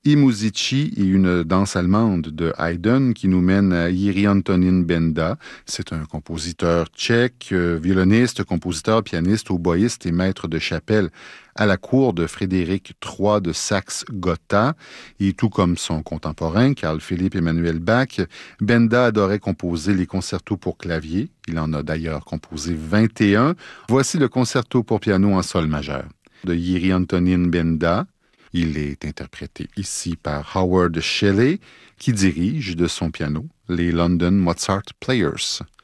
I Musici et une danse allemande de Haydn qui nous mène à Jiří Antonín Benda. C'est un compositeur tchèque, violoniste, compositeur, pianiste, oboïste et maître de chapelle à la cour de Frédéric III de Saxe-Gotha. Et tout comme son contemporain, Carl Philipp Emanuel Bach, Benda adorait composer les concertos pour clavier. Il en a d'ailleurs composé 21. Voici le concerto pour piano en sol majeur de Jiří Antonín Benda. Il est interprété ici par Howard Shelley, qui dirige de son piano les London Mozart Players.